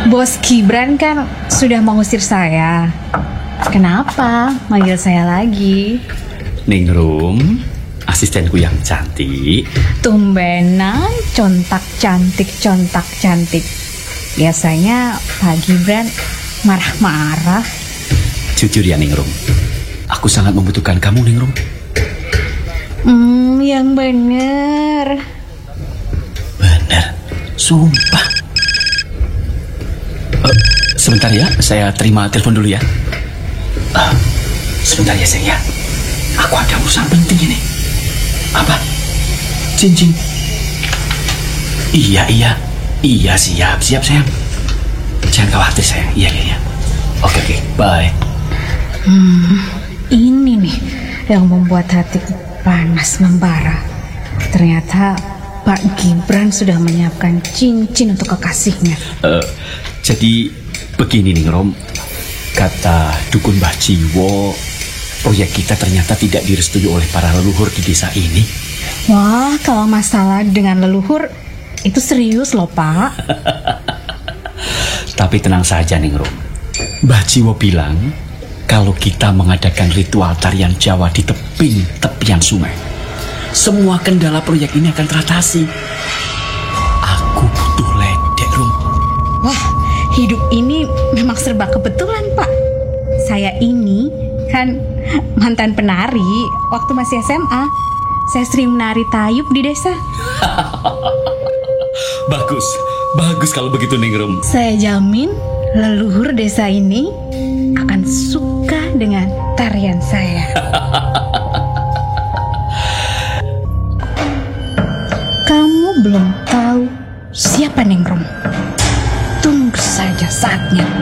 Bos Gibran kan sudah mengusir saya. Kenapa manggil saya lagi? Ningrum, asistenku yang cantik. Tumbenan, contak cantik. Biasanya Pak Gibran marah-marah. Jujur ya Ningrum, aku sangat membutuhkan kamu Ningrum. Yang bener. Bener, sumpah. Sebentar ya, saya terima telepon dulu ya. Sebentar ya sayang ya. Aku ada urusan penting ini. Apa? Cincin. Iya siap sayang. Jangan khawatir sayang. Iya. Oke, bye. Ini nih yang membuat hatiku panas membara. Ternyata Pak Gibran sudah menyiapkan cincin untuk kekasihnya. Jadi begini nih Rom, kata dukun Mbah Jiwo, proyek kita ternyata tidak direstui oleh para leluhur di desa ini. Wah, kalau masalah dengan leluhur itu serius loh Pak. Tapi tenang saja nih Rom, Mbah Jiwo bilang kalau kita mengadakan ritual tarian Jawa di tepian sungai, semua kendala proyek ini akan teratasi. Aku butuh ledek Rom. Wah, hidup ini memang serba kebetulan Pak. Saya ini kan mantan penari waktu masih SMA. Saya sering menari tayub di desa. Bagus kalau begitu Ningrum. Saya jamin leluhur desa ini akan suka dengan tarian saya. Kamu belum tahu siapa Ningrum?